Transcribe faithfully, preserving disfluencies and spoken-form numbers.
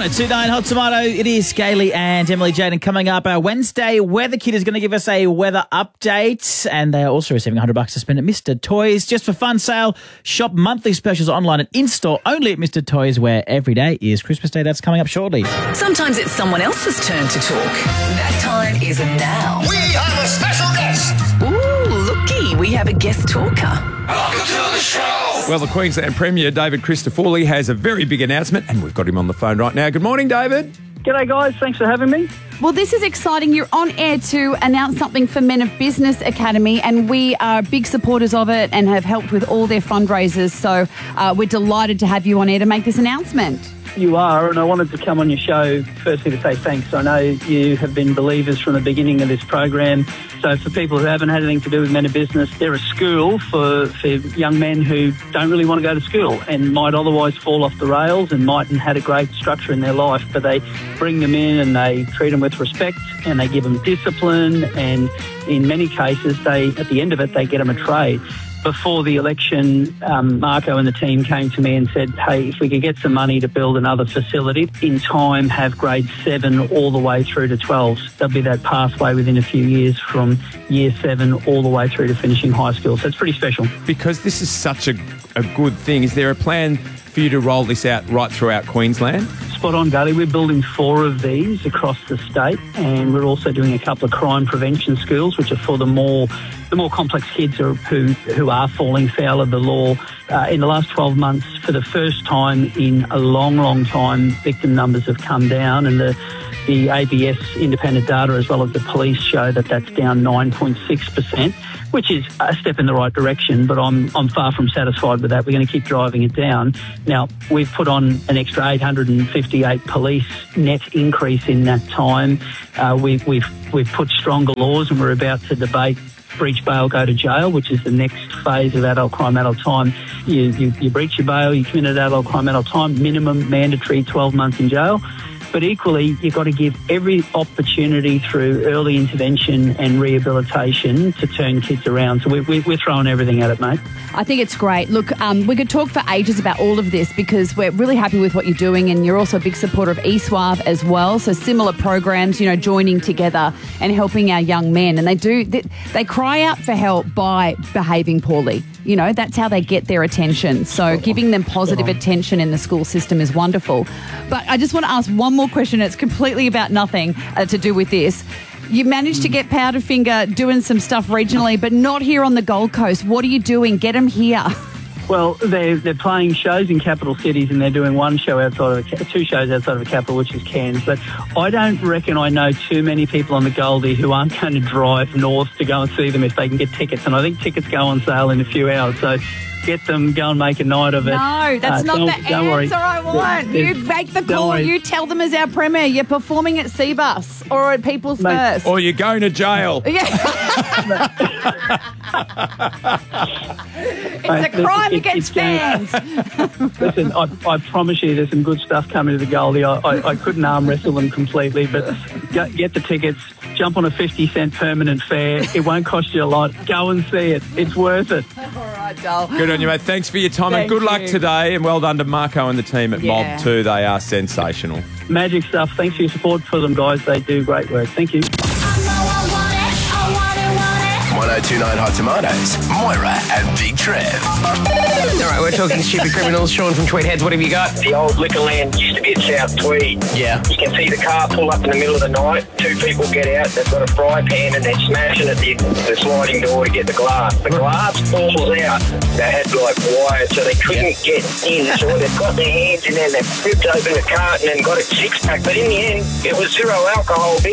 one oh two point nine Hot Tomato. It is Gailey and Emily Jane. And coming up, our Wednesday Weather Kid is going to give us a weather update. And they are also receiving one hundred bucks to spend at Mister Toys. Just for fun sale, shop monthly specials online and in-store only at Mister Toys, where every day is Christmas Day. That's coming up shortly. Sometimes it's someone else's turn to talk. That time is now. We have a special guest. Ooh, looky, we have a guest talker. Welcome to the show. Well, the Queensland Premier, David Christoforli, has a very big announcement, and we've got him on the phone right now. Good morning, David. G'day, guys. Thanks for having me. Well, this is exciting. You're on air to announce something for Men of Business Academy, and we are big supporters of it and have helped with all their fundraisers. So uh, we're delighted to have you on air to make this announcement. You are, and I wanted to come on your show firstly to say thanks. I know you have been believers from the beginning of this program. So for people who haven't had anything to do with Men of Business, they're a school for, for young men who don't really want to go to school and might otherwise fall off the rails and mightn't had a great structure in their life. But they bring them in and they treat them with respect and they give them discipline, and in many cases, they at the end of it, they get them a trade. Before the election, um, Marco and the team came to me and said, hey, if we could get some money to build another facility, in time have grade seven all the way through to twelves. There'll be that pathway within a few years from year seven all the way through to finishing high school. So it's pretty special. Because this is such a, a good thing, is there a plan for you to roll this out right throughout Queensland? Spot on, Gailey. We're building four of these across the state, and we're also doing a couple of crime prevention schools, which are for the more the more complex kids who who, who are falling foul of the law. Uh, in the last twelve months, for the first time in a long, long time, victim numbers have come down, and the the A B S independent data as well as the police show that that's down nine point six percent, which is a step in the right direction, but I'm I'm far from satisfied with that. We're going to keep driving it down. Now, we've put on an extra eight hundred fifty-eight police net increase in that time. Uh, we've, we've, we've put stronger laws, and we're about to debate breach bail, go to jail, which is the next phase of adult crime, adult time. You, you, you breach your bail, you commit adult crime, adult time, minimum mandatory twelve months in jail. But equally, you've got to give every opportunity through early intervention and rehabilitation to turn kids around. So we're, we're throwing everything at it, mate. I think it's great. Look, um, we could talk for ages about all of this because we're really happy with what you're doing, and you're also a big supporter of E S W A V as well. So similar programs, you know, joining together and helping our young men. And they do, they, they cry out for help by behaving poorly. You know, that's how they get their attention. So giving them positive attention in the school system is wonderful. But I just want to ask one more question. It's completely about nothing uh, to do with this. You managed to get Powderfinger doing some stuff regionally, but not here on the Gold Coast. What are you doing? Get them here. Well, they're, they're playing shows in capital cities, and they're doing one show outside of the, two shows outside of the capital, which is Cairns. But I don't reckon I know too many people on the Goldie who aren't going to drive north to go and see them if they can get tickets. And I think tickets go on sale in a few hours. So get them, go and make a night of it. No, that's uh, not don't, the don't answer worry. I want. There's, you make the call. worry. You tell them as our premier. You're performing at Seabus or at People's Mate, First. Or you're going to jail. Yeah. It's Mate, a crime it, against it's going- fans. Listen, I, I promise you there's some good stuff coming to the Goldie. I, I, I couldn't arm wrestle them completely, but get, get the tickets, jump on a fifty cent permanent fare. It won't cost you a lot. Go and see it. It's worth it. All right, doll. Good on you, mate. Thanks for your time, Thank and good luck you. today. And well done to Marco and the team at Yeah. Mob too. They are sensational. Magic stuff. Thanks for your support for them, guys. They do great work. Thank you. one oh two point nine Hot Tomatoes, Moira and Big Trev. All right, we're talking stupid criminals. Sean from Tweed Heads, what have you got? The old Liquorland used to be at South Tweed. Yeah. You can see the car pull up in the middle of the night. Two people get out. They've got a fry pan and they're smashing at the, the sliding door to get the glass. The glass falls out. They had like wires, so they couldn't get in. So they've got their hands in there and they've ripped open the carton and got a six pack. But in the end, it was zero alcohol beer.